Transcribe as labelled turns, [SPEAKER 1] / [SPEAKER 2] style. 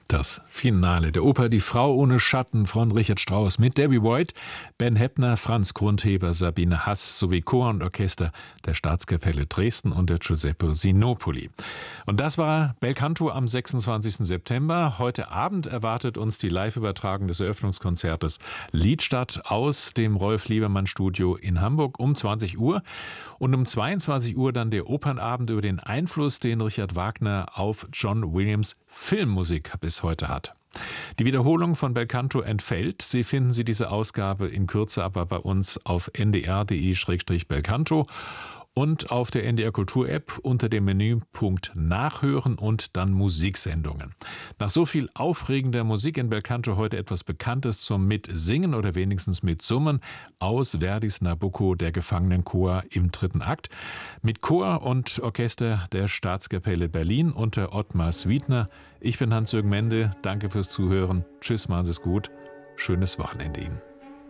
[SPEAKER 1] Das Finale der Oper Die Frau ohne Schatten von Richard Strauss mit Debbie White, Ben Heppner, Franz Grundheber, Sabine Hass sowie Chor und Orchester der Staatskapelle Dresden und der Giuseppe Sinopoli. Und das war Belcanto am 26. September. Heute Abend erwartet uns die Live-Übertragung des Eröffnungskonzertes Liedstadt aus dem Rolf-Liebermann-Studio in Hamburg um 20 Uhr. Und um 22 Uhr dann der Opernabend über den Einfluss, den Richard Wagner auf John Williams Filmmusik bis heute hat. Die Wiederholung von Belcanto entfällt. Sie finden diese Ausgabe in Kürze aber bei uns auf ndr.de/belcanto und auf der NDR Kultur App unter dem Menüpunkt Nachhören und dann Musiksendungen. Nach so viel aufregender Musik in Belcanto heute etwas Bekanntes zum Mitsingen oder wenigstens Mitsummen aus Verdis Nabucco, der Gefangenenchor im 3. Akt, mit Chor und Orchester der Staatskapelle Berlin unter Ottmar Swiedner. Ich bin Hans-Jürgen Mende, danke fürs Zuhören. Tschüss, machen Sie es gut. Schönes Wochenende Ihnen.